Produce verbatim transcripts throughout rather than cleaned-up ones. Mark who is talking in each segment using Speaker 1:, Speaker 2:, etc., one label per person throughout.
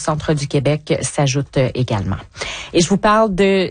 Speaker 1: centre du Québec s'ajoutent également. Et je vous parle de,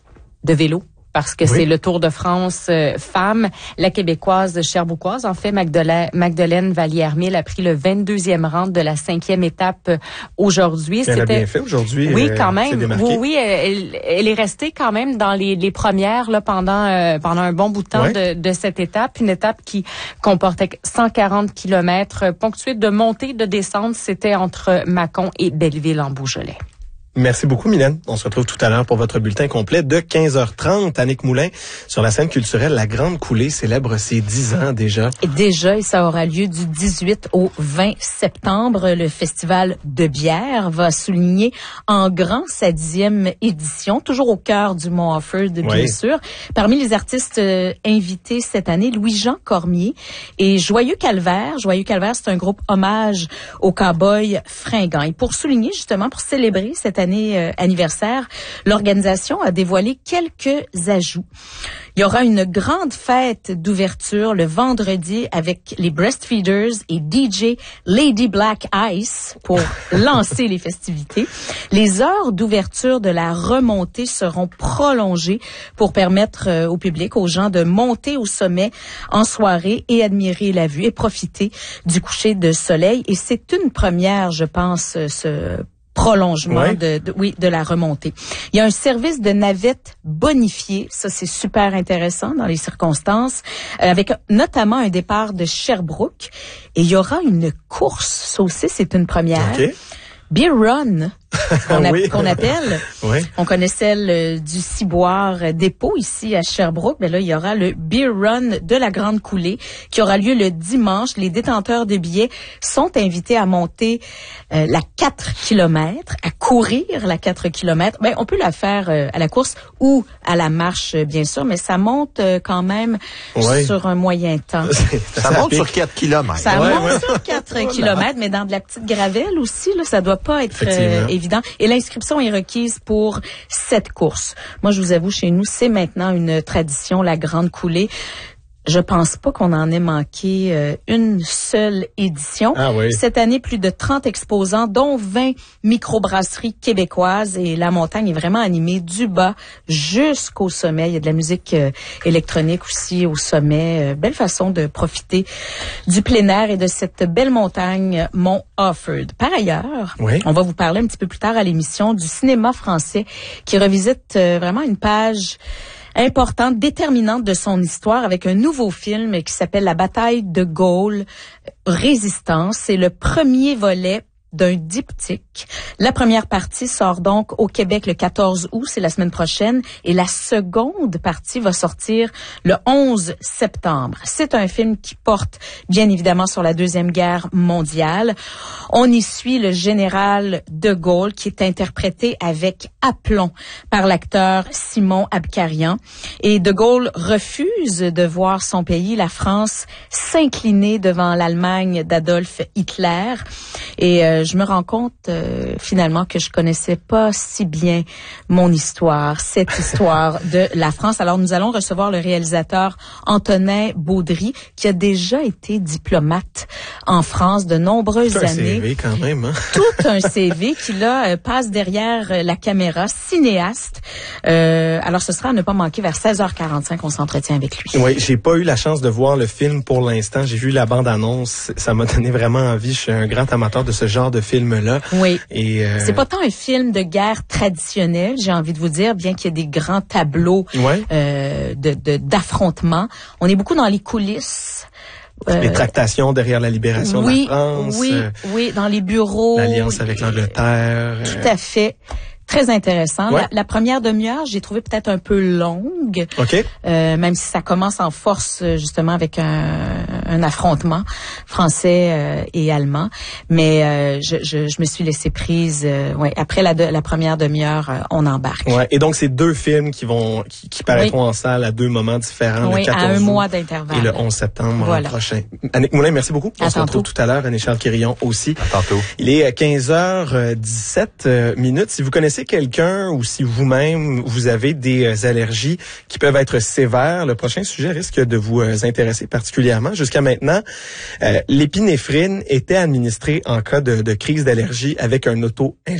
Speaker 1: de vélo. Parce que oui. c'est le Tour de France euh, femmes. La Québécoise Cherbouquoise, en fait, Magdelaine, Magdelaine Vallière-Mille a pris le vingt-deuxième rang de la cinquième étape euh, aujourd'hui.
Speaker 2: Elle a bien fait aujourd'hui.
Speaker 1: Oui,
Speaker 2: euh,
Speaker 1: quand même. Oui, oui, elle, elle est restée quand même dans les, les premières là pendant euh, pendant un bon bout de temps oui. de, de cette étape. Une étape qui comportait cent quarante kilomètres, ponctuée de montées, de descentes. C'était entre Mâcon et Belleville-en-Beaujolais.
Speaker 2: Merci beaucoup, Mylène. On se retrouve tout à l'heure pour votre bulletin complet de quinze heures trente. Annick Moulin, sur la scène culturelle, La Grande Coulée célèbre ses dix ans déjà.
Speaker 3: Et déjà, et ça aura lieu du dix-huit au vingt septembre. Le Festival de bière va souligner en grand sa dixième édition, toujours au cœur du Mont-Offord, bien oui. sûr. Parmi les artistes euh, invités cette année, Louis-Jean Cormier et Joyeux Calvaire. Joyeux Calvaire, c'est un groupe hommage aux cow-boys fringants. Et pour souligner, justement, pour célébrer cette année euh, anniversaire, l'organisation a dévoilé quelques ajouts. Il y aura une grande fête d'ouverture le vendredi avec les Breastfeeders et D J Lady Black Ice pour lancer les festivités. Les heures d'ouverture de la remontée seront prolongées pour permettre euh, au public, aux gens de monter au sommet en soirée et admirer la vue et profiter du coucher de soleil. Et c'est une première, je pense, ce prolongement ouais. de, de oui de la remontée. Il y a un service de navette bonifié, ça c'est super intéressant dans les circonstances, euh, avec notamment un départ de Sherbrooke, et il y aura une course, ça aussi c'est une première. Okay. Beer Run, qu'on, a, oui. qu'on appelle. Oui. On connaît celle euh, du Ciboire Dépôt ici à Sherbrooke. Mais là, il y aura le Beer Run de la Grande Coulée qui aura lieu le dimanche. Les détenteurs de billets sont invités à monter euh, la quatre kilomètres, à courir la quatre kilomètres. Ben, on peut la faire euh, à la course ou à la marche, bien sûr, mais ça monte euh, quand même oui. sur un moyen temps.
Speaker 4: ça monte sur quatre kilomètres.
Speaker 3: Ça ouais, monte ouais. sur quatre kilomètres, mais dans de la petite gravelle aussi, là, ça doit pas être euh, évident. Et l'inscription est requise pour cette course. Moi, je vous avoue, chez nous, c'est maintenant une tradition, la Grande Coulée. Je pense pas qu'on en ait manqué euh, une seule édition.
Speaker 2: Ah oui.
Speaker 3: Cette année, plus de trente exposants, dont vingt microbrasseries québécoises. Et la montagne est vraiment animée du bas jusqu'au sommet. Il y a de la musique euh, électronique aussi au sommet. Euh, belle façon de profiter du plein air et de cette belle montagne Mont-Offord. Par ailleurs, oui. on va vous parler un petit peu plus tard à l'émission du cinéma français qui revisite euh, vraiment une page importante, déterminante de son histoire avec un nouveau film qui s'appelle La bataille de Gaulle, Résistance. C'est le premier volet d'un diptyque. La première partie sort donc au Québec le quatorze août, c'est la semaine prochaine, et la seconde partie va sortir le onze septembre. C'est un film qui porte bien évidemment sur la Deuxième Guerre mondiale. On y suit le général de Gaulle qui est interprété avec aplomb par l'acteur Simon Abkarian. Et de Gaulle refuse de voir son pays, la France, s'incliner devant l'Allemagne d'Adolf Hitler. Et euh, je me rends compte euh, finalement que je connaissais pas si bien mon histoire, cette histoire de la France. Alors nous allons recevoir le réalisateur Antonin Baudry, qui a déjà été diplomate en France de nombreuses
Speaker 2: Tout
Speaker 3: années.
Speaker 2: Un C V quand même. Hein?
Speaker 3: Tout un C V qui là euh, passe derrière la caméra, cinéaste. Euh, alors ce sera à ne pas manquer vers seize heures quarante-cinq. On s'entretient avec lui.
Speaker 2: Oui, j'ai pas eu la chance de voir le film pour l'instant. J'ai vu la bande-annonce. Ça m'a donné vraiment envie. Je suis un grand amateur de ce genre de film-là.
Speaker 3: Oui.
Speaker 2: Et euh...
Speaker 3: c'est pas tant un film de guerre traditionnel, j'ai envie de vous dire, bien qu'il y ait des grands tableaux
Speaker 2: ouais.
Speaker 3: euh, de, de d'affrontements. On est beaucoup dans les coulisses.
Speaker 2: Euh, les tractations derrière la libération
Speaker 3: oui,
Speaker 2: de la France.
Speaker 3: Oui,
Speaker 2: euh,
Speaker 3: oui, dans les bureaux.
Speaker 2: L'alliance avec l'Angleterre.
Speaker 3: Tout à fait. Très intéressant.
Speaker 2: Ouais.
Speaker 3: La, la première demi-heure, j'ai trouvé peut-être un peu longue.
Speaker 2: OK.
Speaker 3: Euh, même si ça commence en force, justement, avec un, un affrontement français euh, et allemand. Mais euh, je, je, je me suis laissé prise. Euh, ouais, après la, de, la première demi-heure, euh, on embarque.
Speaker 2: Ouais. Et donc, c'est deux films qui vont qui, qui paraîtront oui. en salle à deux moments différents.
Speaker 3: Oui,
Speaker 2: le quatorze
Speaker 3: à un
Speaker 2: août
Speaker 3: mois d'intervalle.
Speaker 2: Et le onze septembre
Speaker 3: voilà.
Speaker 2: prochain. Annick Moulin, merci beaucoup.
Speaker 3: À
Speaker 2: on se
Speaker 3: tantôt.
Speaker 2: retrouve tout à l'heure. Anne-Charles Quirillon aussi.
Speaker 4: À tantôt.
Speaker 2: Il est quinze heures dix-sept minutes. Si vous connaissez quelqu'un ou si vous-même, vous avez des allergies qui peuvent être sévères, le prochain sujet risque de vous intéresser particulièrement. Jusqu'à maintenant, euh, l'épinéphrine était administrée en cas de, de crise d'allergie avec un auto-injecteur.